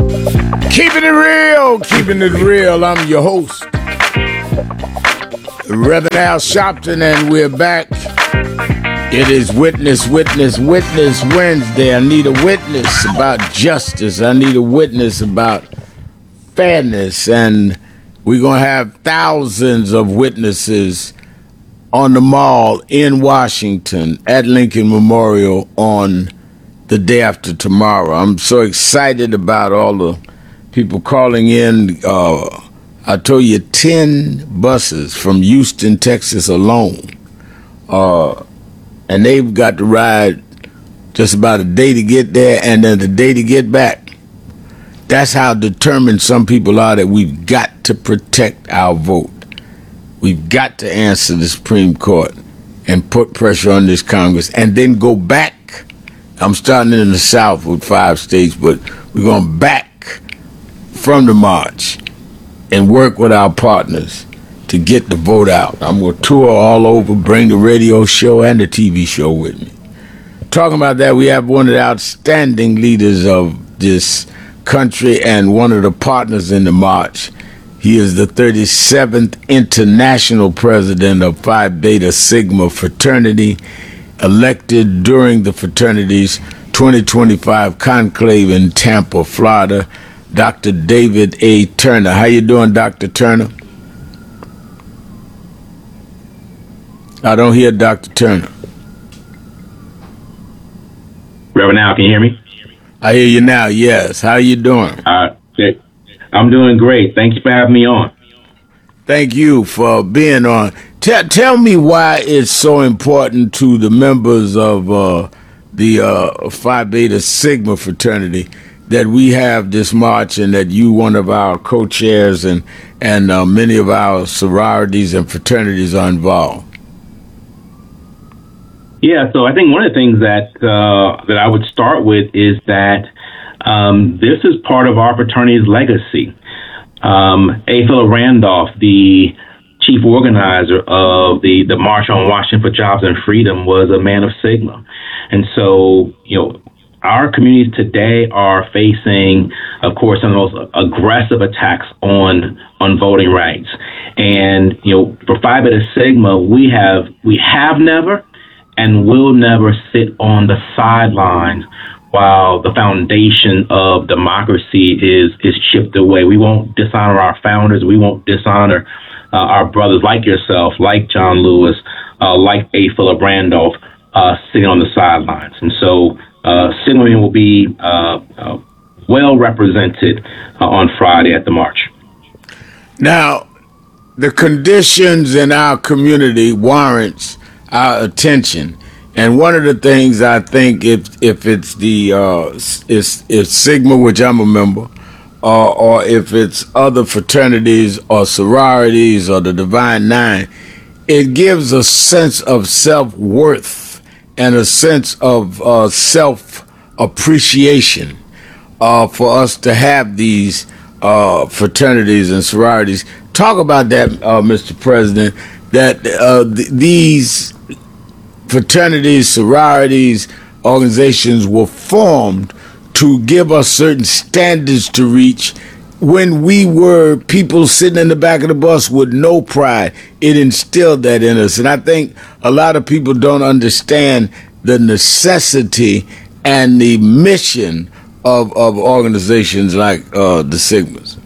Keeping it real, keeping it real. I'm your host, Reverend Al Sharpton, and we're back. It is Witness Wednesday. I need a witness about justice. I need a witness about fairness. And we're going to have thousands of witnesses on the Mall in Washington at Lincoln Memorial on the day after tomorrow. I'm so excited about all the people calling in. I told you 10 buses from Houston, Texas alone. And they've got to ride just about a day to get there and then a day to get back. That's how determined some people are that we've got to protect our vote. We've got to answer the Supreme Court and put pressure on this Congress and then go back. I'm starting in the South with 5 states, but we're going back from the march and work with our partners to get the vote out. I'm going to tour all over, bring the radio show and the TV show with me. Talking about that, we have one of the outstanding leaders of this country and one of the partners in the march. He is the 37th International President of Phi Beta Sigma Fraternity, elected during the fraternity's 2025 conclave in Tampa, Florida, Dr. David A. Turner. How you doing, Dr. Turner? I don't hear Dr. Turner. Reverend Al, can you hear me? I hear you now, yes. How you doing? I'm doing great. Thank you for having me on. Thank you for being on. Tell me why it's so important to the members of the Phi Beta Sigma fraternity that we have this march and that you, one of our co-chairs, and many of our sororities and fraternities are involved. Yeah, so I think one of the things that I would start with is that this is part of our fraternity's legacy. A. Philip Randolph, the chief organizer of the March on Washington for Jobs and Freedom, was a man of Sigma. And so, our communities today are facing, of course, some of the most aggressive attacks on voting rights. And, for Phi Beta Sigma, we have never and will never sit on the sidelines while the foundation of democracy is chipped away. We won't dishonor our founders. We won't dishonor our brothers like yourself, like John Lewis, like A. Philip Randolph, sitting on the sidelines. And so Sigma will be well represented on Friday at the march. Now, the conditions in our community warrants our attention. And one of the things I think, if it's the if Sigma, which I'm a member, or if it's other fraternities or sororities or the Divine Nine, it gives a sense of self-worth and a sense of self-appreciation for us to have these fraternities and sororities. Talk about that, Mr. President, that these fraternities, sororities, organizations were formed to give us certain standards to reach. When we were people sitting in the back of the bus with no pride, it instilled that in us. And I think a lot of people don't understand the necessity and the mission of organizations like the Sigmas.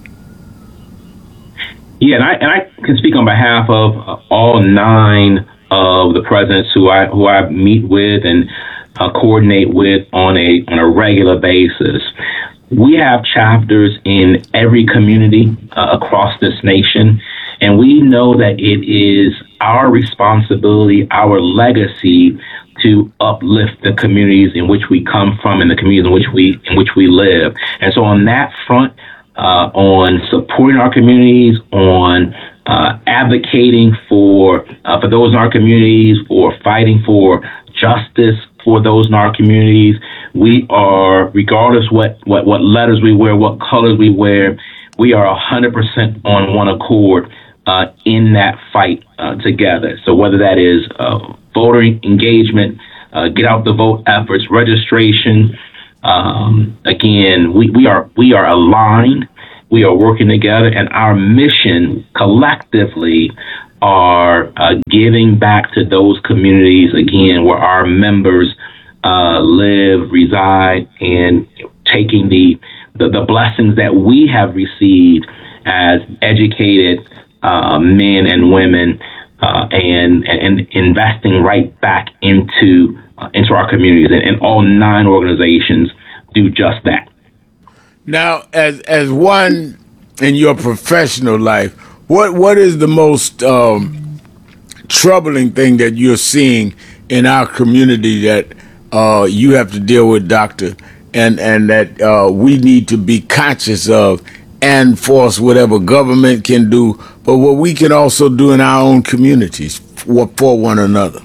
Yeah, and I can speak on behalf of all 9 of the presidents who I meet with and coordinate with on a regular basis. We have chapters in every community across this nation, and we know that it is our responsibility, our legacy, to uplift the communities in which we come from and the communities in which we live. And so on that front, on supporting our communities, on advocating for those in our communities, for fighting for justice for those in our communities, we are, regardless what letters we wear, what colors we wear, we are 100% on one accord in that fight together. So whether that is voter engagement, get out the vote efforts, registration, Again, we are aligned. We are working together, and our mission collectively are giving back to those communities, again, where our members live, reside, and taking the blessings that we have received as educated men and women, and investing right back into our communities. And all 9 organizations do just that. Now, as one in your professional life, what is the most troubling thing that you're seeing in our community that you have to deal with, Doctor, and that we need to be conscious of and force whatever government can do, but what we can also do in our own communities for one another?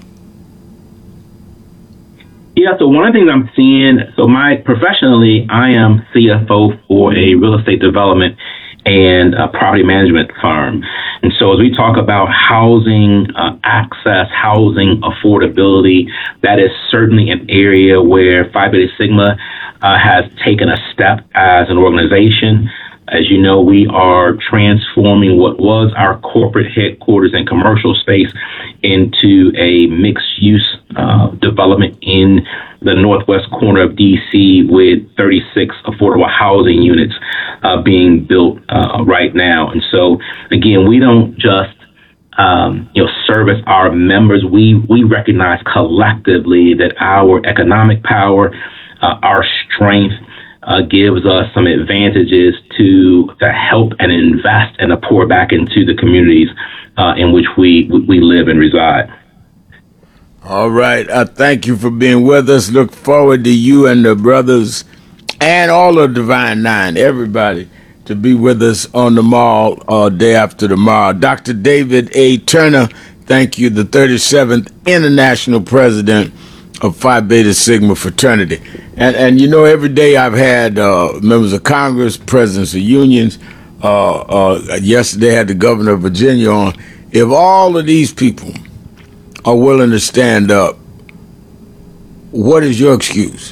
Yeah, so one of the things I'm seeing, professionally, I am CFO for a real estate development and a property management firm. And so as we talk about housing access, housing affordability, that is certainly an area where Phi Beta Sigma has taken a step as an organization. As you know, we are transforming what was our corporate headquarters and commercial space into a mixed-use development in the northwest corner of D.C. with 36 affordable housing units being built right now. And so, again, we don't just service our members. We recognize collectively that our economic power, our strength, gives us some advantages to help and invest and to pour back into the communities in which we live and reside. All right. Thank you for being with us. Look forward to you and the brothers and all of Divine Nine, everybody, to be with us on the mall day after tomorrow. Dr. David A. Turner, thank you, the 37th International President of Phi Beta Sigma Fraternity. And you know, every day I've had members of Congress, presidents of unions. Yesterday I had the governor of Virginia on. If all of these people are willing to stand up, what is your excuse?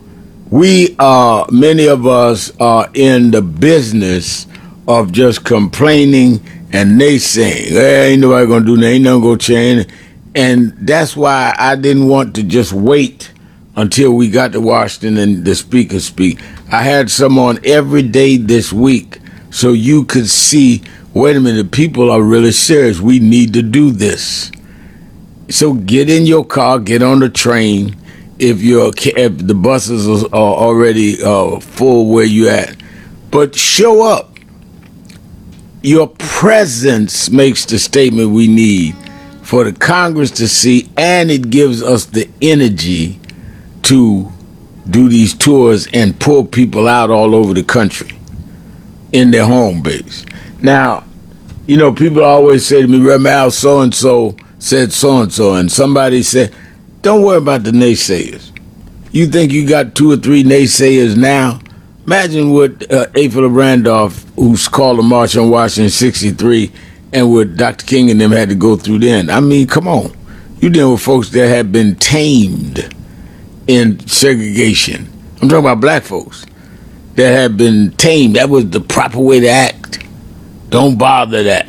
Many of us are in the business of just complaining and naysaying. Hey, ain't nobody gonna do nothing, ain't nothing gonna change. And that's why I didn't want to just wait until we got to Washington and the speaker speak. I had some on every day this week so you could see, wait a minute, people are really serious. We need to do this. So get in your car, get on the train. If the buses are already full where you at, but show up. Your presence makes the statement we need for the Congress to see, and it gives us the energy to do these tours and pull people out all over the country in their home base. Now, you know, people always say to me, Remal, so-and-so said so-and-so, and somebody said, don't worry about the naysayers. You think you got 2 or 3 naysayers now? Imagine what A. Philip Randolph, who's called a march on Washington 63, and what Dr. King and them had to go through then. I mean, come on. You dealing with folks that have been tamed in segregation. I'm talking about black folks that have been tamed. That was the proper way to act. Don't bother that.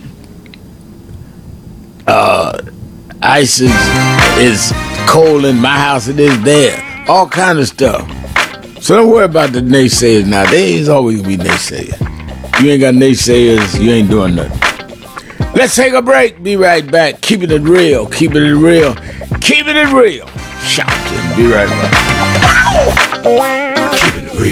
ISIS is cold in my house, it is there. All kind of stuff. So don't worry about the naysayers now. There's always gonna be naysayers. You ain't got naysayers, you ain't doing nothing. Let's take a break. Be right back. Keeping it real. Keeping it real. Keeping it real. Shout it. Be right back. Keeping it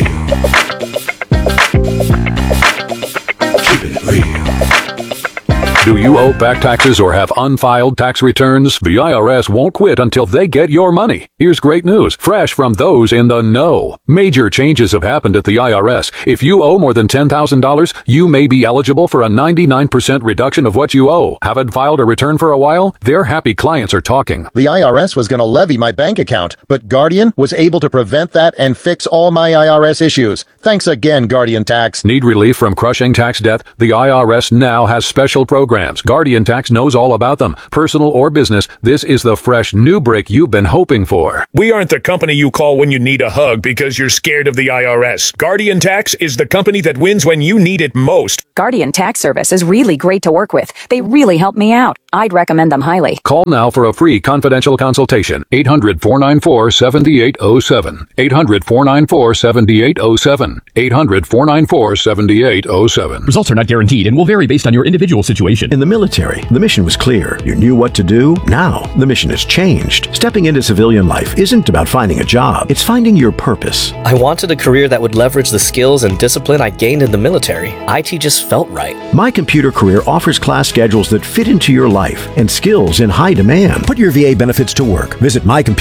real. Keeping it real. Do you owe back taxes or have unfiled tax returns? The IRS won't quit until they get your money. Here's great news, fresh from those in the know. Major changes have happened at the IRS. If you owe more than $10,000, you may be eligible for a 99% reduction of what you owe. Haven't filed a return for a while? Their happy clients are talking. The IRS was going to levy my bank account, but Guardian was able to prevent that and fix all my IRS issues. Thanks again, Guardian Tax. Need relief from crushing tax debt? The IRS now has special programs programs. Guardian Tax knows all about them. Personal or business, this is the fresh new break you've been hoping for. We aren't the company you call when you need a hug because you're scared of the IRS. Guardian Tax is the company that wins when you need it most. Guardian Tax Service is really great to work with. They really help me out. I'd recommend them highly. Call now for a free confidential consultation. 800-494-7807. 800-494-7807. 800-494-7807. Results are not guaranteed and will vary based on your individual situation. In the military, the mission was clear. You knew what to do. Now, the mission has changed. Stepping into civilian life isn't about finding a job. It's finding your purpose. I wanted a career that would leverage the skills and discipline I gained in the military. IT just felt right. My Computer Career offers class schedules that fit into your life and skills in high demand. Put your VA benefits to work. Visit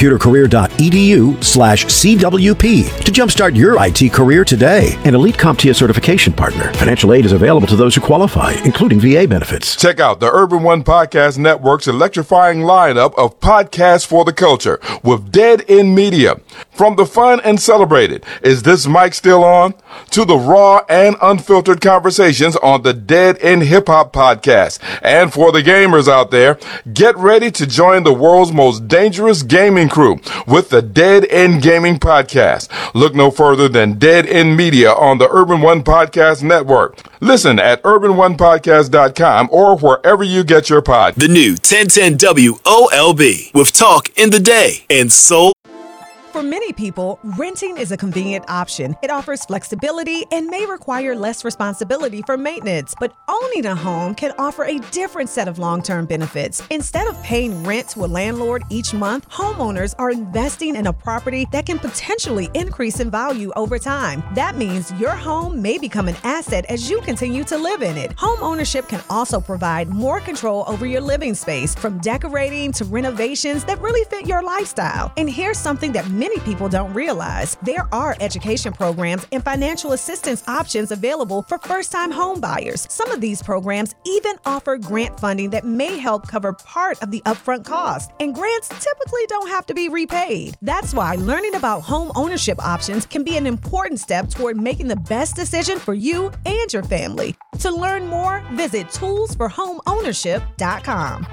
mycomputercareer.edu/CWP to jumpstart your IT career today. An elite CompTIA certification partner. Financial aid is available to those who qualify, including VA benefits. Check out the Urban One Podcast Network's electrifying lineup of podcasts for the culture with Dead End Media. From the fun and celebrated, Is This Mic Still On? To the raw and unfiltered conversations on the Dead End Hip Hop Podcast. And for the gamers out there, get ready to join the world's most dangerous gaming crew with the Dead End Gaming Podcast. Look no further than Dead End Media on the Urban One Podcast Network. Listen at urban1podcast.com or wherever you get your pod. The new 1010 WOLB with Talk in the Day and Soul. For many people, renting is a convenient option. It offers flexibility and may require less responsibility for maintenance. But owning a home can offer a different set of long-term benefits. Instead of paying rent to a landlord each month, homeowners are investing in a property that can potentially increase in value over time. That means your home may become an asset as you continue to live in it. Home ownership can also provide more control over your living space, from decorating to renovations that really fit your lifestyle. And here's something that many people don't realize. There are education programs and financial assistance options available for first-time home buyers. Some of these programs even offer grant funding that may help cover part of the upfront cost. And grants typically don't have to be repaid. That's why learning about home ownership options can be an important step toward making the best decision for you and your family. To learn more, visit toolsforhomeownership.com.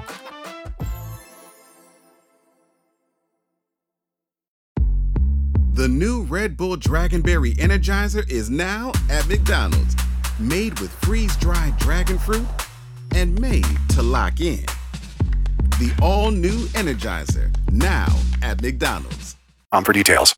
The new Red Bull Dragonberry Energizer is now at McDonald's. Made with freeze-dried dragon fruit and made to lock in. The all-new Energizer, now at McDonald's. For details.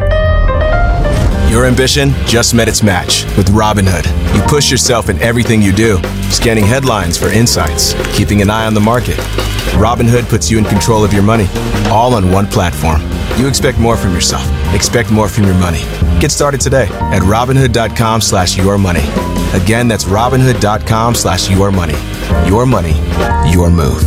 Your ambition just met its match with Robinhood. You push yourself in everything you do, scanning headlines for insights, keeping an eye on the market. Robinhood puts you in control of your money, all on one platform. You expect more from yourself. Expect more from your money. Get started today at Robinhood.com/yourmoney. Again, that's Robinhood.com/yourmoney. Your money, your move.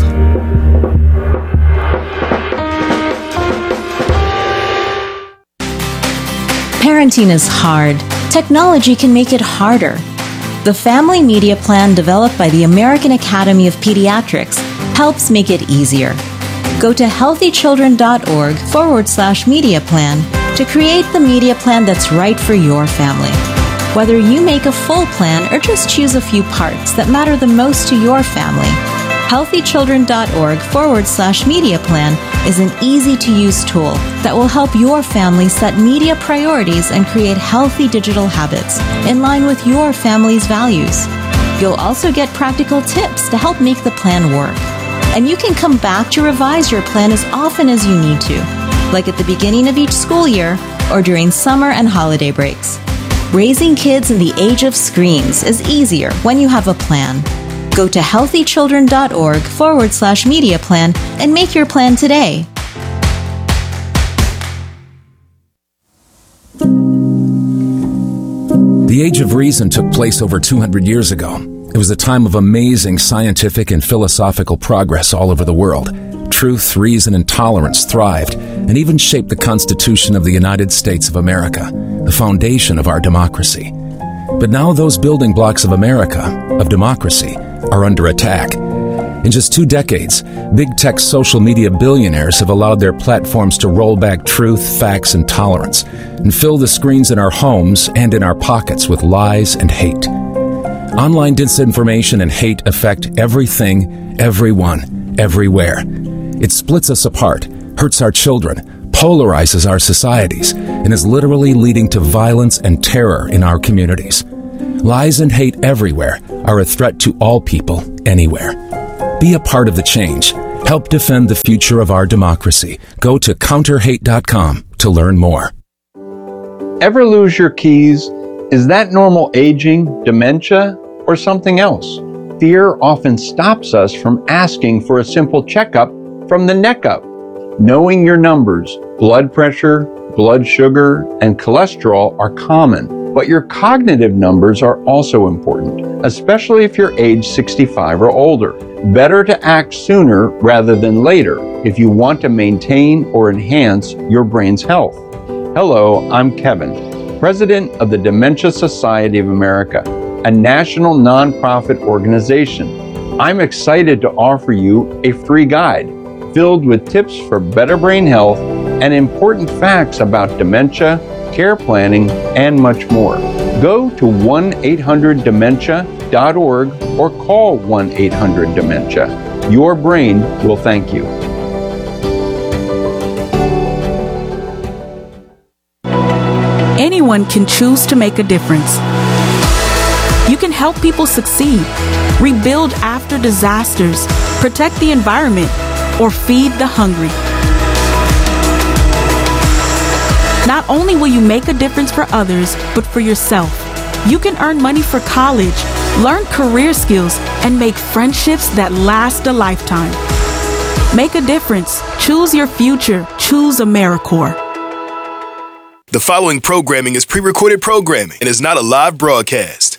Parenting is hard. Technology can make it harder. The Family Media Plan developed by the American Academy of Pediatrics helps make it easier. Go to healthychildren.org/media plan to create the media plan that's right for your family. Whether you make a full plan or just choose a few parts that matter the most to your family, healthychildren.org/media plan is an easy-to-use tool that will help your family set media priorities and create healthy digital habits in line with your family's values. You'll also get practical tips to help make the plan work. And you can come back to revise your plan as often as you need to, like at the beginning of each school year or during summer and holiday breaks. Raising kids in the age of screens is easier when you have a plan. Go to healthychildren.org/media plan and make your plan today. The Age of Reason took place over 200 years ago. It was a time of amazing scientific and philosophical progress all over the world. Truth, reason, and tolerance thrived and even shaped the Constitution of the United States of America, the foundation of our democracy. But now those building blocks of America, of democracy, are under attack. In just 2 decades, big tech social media billionaires have allowed their platforms to roll back truth, facts, and tolerance, and fill the screens in our homes and in our pockets with lies and hate. Online disinformation and hate affect everything, everyone, everywhere. It splits us apart, hurts our children, polarizes our societies, and is literally leading to violence and terror in our communities. Lies and hate everywhere are a threat to all people, anywhere. Be a part of the change. Help defend the future of our democracy. Go to counterhate.com to learn more. Ever lose your keys? Is that normal aging, dementia, or something else? Fear often stops us from asking for a simple checkup from the neck up. Knowing your numbers, blood pressure, blood sugar, and cholesterol are common, but your cognitive numbers are also important, especially if you're age 65 or older. Better to act sooner rather than later if you want to maintain or enhance your brain's health. Hello, I'm Kevin, President of the Dementia Society of America, a national nonprofit organization. I'm excited to offer you a free guide filled with tips for better brain health and important facts about dementia, care planning, and much more. Go to 1-800-DEMENTIA.org or call 1-800-DEMENTIA. Your brain will thank you. Anyone can choose to make a difference. You can help people succeed, rebuild after disasters, protect the environment, or feed the hungry. Not only will you make a difference for others, but for yourself. You can earn money for college, learn career skills, and make friendships that last a lifetime. Make a difference. Choose your future. Choose AmeriCorps. The following programming is pre-recorded programming and is not a live broadcast.